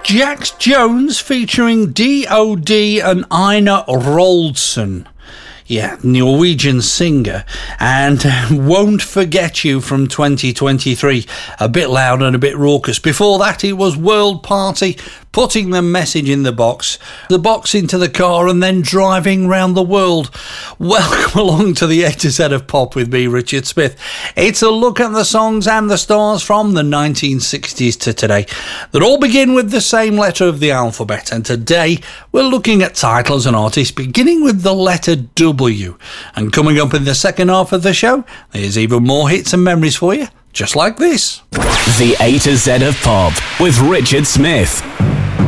Jax Jones featuring D.O.D. and Ina Wroldsen. Yeah, Norwegian singer, and Won't Forget You from 2023. A bit loud and a bit raucous. Before that, it was World Party, putting the message in the box into the car, and then driving round the world. Welcome along to the A to Z of Pop with me, Richard Smith. It's a look at the songs and the stars from the 1960s to today that all begin with the same letter of the alphabet, and today we're looking at titles and artists beginning with the letter W. And coming up in the second half of the show, there's even more hits and memories for you, just like this. The A to Z of Pop with Richard Smith.